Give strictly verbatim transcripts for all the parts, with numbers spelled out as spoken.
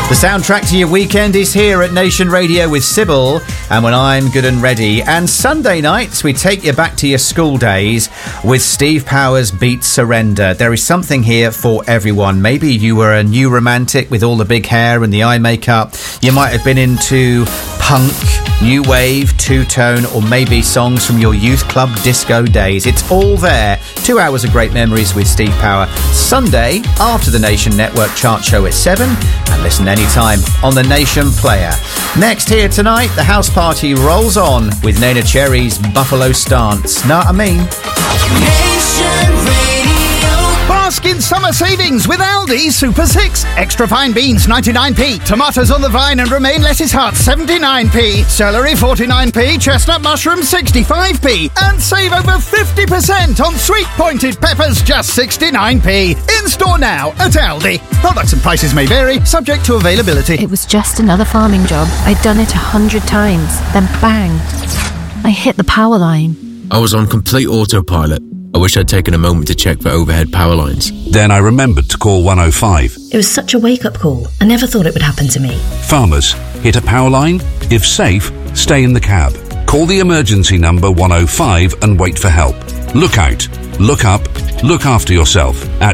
The soundtrack to your weekend is here at Nation Radio with Sybil, and when I'm good and ready. And Sunday nights, we take you back to your school days with Steve Powers' Beat Surrender. There is something here for everyone. Maybe you were a new romantic with all the big hair and the eye makeup. You might have been into punk, new wave, two-tone, or maybe songs from your youth club disco days. It's all there. Two hours of great memories with Steve Power. Sunday, after the Nation Network chart show at seven, and listen anytime on the Nation Player. Next here tonight, the house party rolls on with Nena Cherry's Buffalo Stance. Know what I mean? Nation Radio. Bask in summer savings with Aldi Super six. Extra fine beans ninety-nine p. Tomatoes on the vine and romaine lettuce heart seventy-nine p. Celery forty-nine p. Chestnut mushroom sixty-five p. And save over fifty percent on sweet pointed peppers just sixty-nine p. In store now at Aldi. Products and prices may vary, subject to availability. It was just another farming job. I'd done it a hundred times. Then bang, I hit the power line. I was on complete autopilot. I wish I'd taken a moment to check for overhead power lines. Then I remembered to call one oh five. It was such a wake-up call. I never thought it would happen to me. Farmers, hit a power line? If safe, stay in the cab. Call the emergency number one oh five and wait for help. Look out, look up, look after yourself at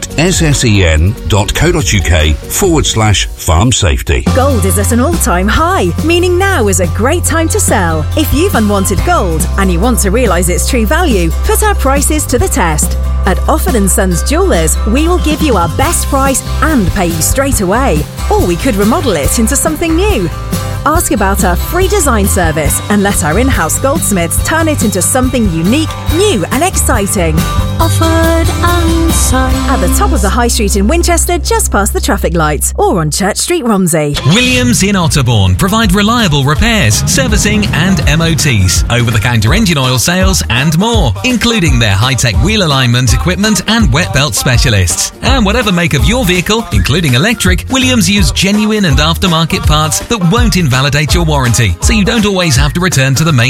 ssen.co.uk forward slash farm safety. Gold is at an all-time high, meaning now is a great time to sell. If you've unwanted gold and you want to realise its true value, put our prices to the test. At Offord and Sons Jewellers, we will give you our best price and pay you straight away. Or we could remodel it into something new. Ask about our free design service and let our in-house goldsmiths turn it into something unique, new and exciting. Offord and Sons. At the top of the High Street in Winchester, just past the traffic lights, or on Church Street, Romsey. Williams in Otterbourne provide reliable repairs, servicing and M O Ts, over-the-counter engine oil sales and more, including their high-tech wheel alignment equipment and wet belt specialists. And whatever make of your vehicle, including electric, Williams use genuine and aftermarket parts that won't invalidate your warranty, so you don't always have to return to the main